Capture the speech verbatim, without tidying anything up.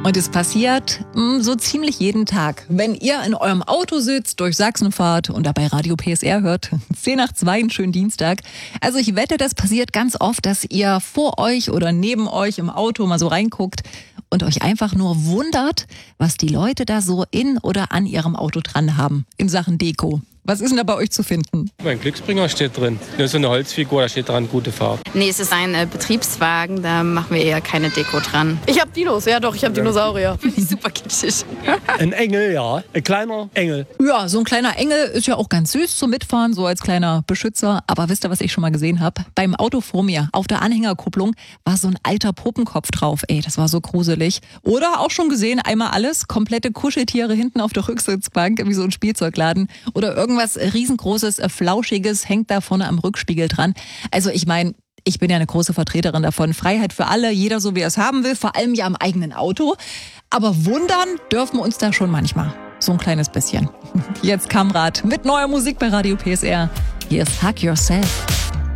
Und es passiert mh, so ziemlich jeden Tag. Wenn ihr in eurem Auto sitzt, durch Sachsen fahrt und dabei Radio P S R hört, zehn nach zwei, einen schönen Dienstag. Also ich wette, das passiert ganz oft, dass ihr vor euch oder neben euch im Auto mal so reinguckt und euch einfach nur wundert, was die Leute da so in oder an ihrem Auto dran haben in Sachen Deko. Was ist denn da bei euch zu finden? Mein Glücksbringer steht drin. Das ist so eine Holzfigur, da steht dran, gute Fahrt. Nee, es ist ein äh, Betriebswagen, da machen wir eher keine Deko dran. Ich hab Dinos, ja doch, ich hab Dinosaurier. Super kitschig. Ein Engel, ja. Ein kleiner Engel. Ja, so ein kleiner Engel ist ja auch ganz süß zum Mitfahren, so als kleiner Beschützer. Aber wisst ihr, was ich schon mal gesehen habe? Beim Auto vor mir, auf der Anhängerkupplung, war so ein alter Puppenkopf drauf. Ey, das war so gruselig. Oder auch schon gesehen, einmal alles, komplette Kuscheltiere hinten auf der Rücksitzbank, wie so ein Spielzeugladen. Oder irgendwas riesengroßes, flauschiges hängt da vorne am Rückspiegel dran. Also ich meine, ich bin ja eine große Vertreterin davon. Freiheit für alle, jeder so wie er es haben will, vor allem ja am eigenen Auto. Aber wundern dürfen wir uns da schon manchmal. So ein kleines bisschen. Jetzt Kamrat mit neuer Musik bei Radio P S R. Hier ist Hug Yourself.